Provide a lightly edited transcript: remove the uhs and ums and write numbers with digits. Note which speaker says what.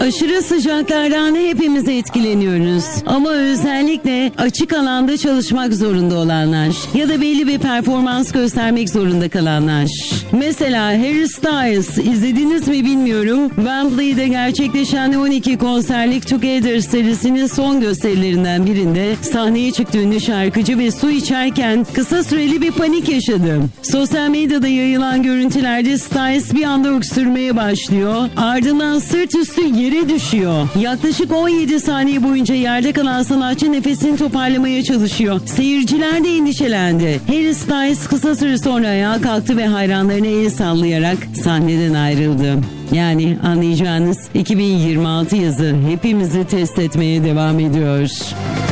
Speaker 1: Aşırı sıcaklardan hepimiz etkileniyoruz. Ama özellikle açık alanda çalışmak zorunda olanlar ya da belli bir performans göstermek zorunda kalanlar. Mesela Harry Styles, izlediniz mi bilmiyorum. Wembley'de gerçekleşen 12 konserlik Together serisinin son gösterilerinden birinde sahneye çıktı ünlü şarkıcı ve su içerken kısa süreli bir panik yaşadı. Sosyal medyada yayılan görüntülerde Styles bir anda öksürmeye başlıyor. Ardından sırt üstü yere düşüyor. Yaklaşık 17 saniye boyunca yerde kalan sanatçı nefesini toparlamaya çalışıyor. Seyirciler de endişelendi. Harry Styles kısa süre sonra ayağa kalktı ve hayranlarına el sallayarak sahneden ayrıldı. Yani anlayacağınız 2026 yazı hepimizi test etmeye devam ediyor.